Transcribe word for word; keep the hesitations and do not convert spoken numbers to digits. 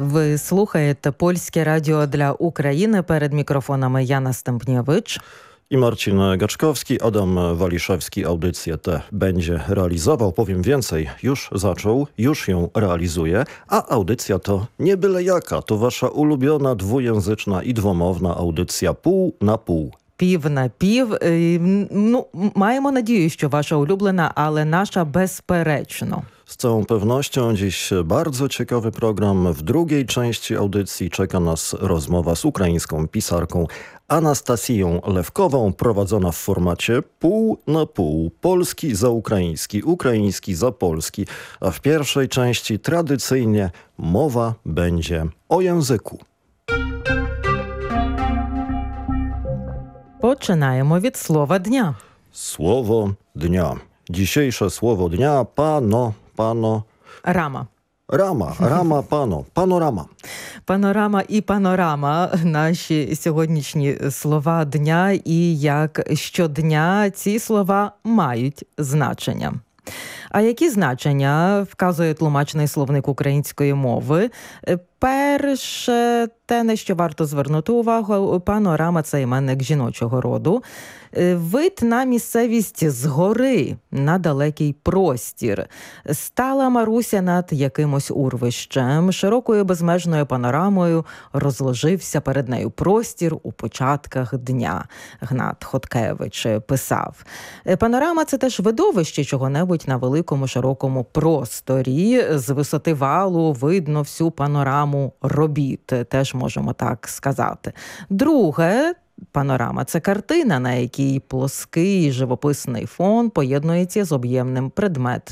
Ви слухаєте Польське радіо для України. Перед мікрофонами Jana Stępniewicz i Marcin Gaczkowski. Adam Waliszewski audycję tę będzie realizował. Powiem więcej, już zaczął, już ją realizuje, a audycja to nie byle jaka. To wasza ulubiona dwujęzyczna i dwomowna audycja pół na pół. Пів на пів. Ну, маємо надію, що ваша улюблена, ale nasza bezperečno. Z całą pewnością dziś bardzo ciekawy program. W drugiej części audycji czeka nas rozmowa z ukraińską pisarką Anastasiją Lewkową, prowadzona w formacie pół na pół. Polski za ukraiński, ukraiński za polski. A w pierwszej części tradycyjnie mowa będzie o języku. Починаємо від слова дня. Słowo dnia. Dzisiejsze słowo dnia pano, pano... Рама. Rama, rama, pano, panorama. Панорама і панорама – наші сьогоднішні слова дня, і як щодня ці слова мають значення. А які значення вказує тлумачний словник української мови? Перше, те, на що варто звернути увагу, панорама – це іменник жіночого роду. Вид на місцевість згори, на далекий простір. Стала Маруся над якимось урвищем, широкою безмежною панорамою розложився перед нею простір у початках дня. Гнат Хоткевич писав. Панорама – це теж видовище чого-небудь на великому широкому просторі. З висоти валу видно всю панораму робіт, теж можемо так сказати. Друге, панорама – це картина, на якій плоский живописний фон поєднується з об'ємним предметом.